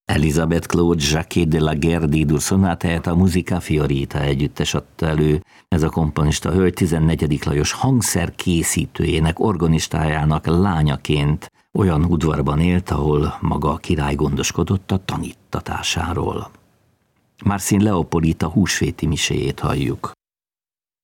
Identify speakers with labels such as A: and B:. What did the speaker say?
A: Elisabeth Claude Jacquet de la Guerre D-dur szonátáját a Musica Fiorita együttes adta elő. Ez a komponista hölgy 14. Lajos hangszer készítőjének, organistájának lányaként olyan udvarban élt, ahol maga a király gondoskodott a tanítatásáról. Marcin Leopolita húsvéti miséjét halljuk.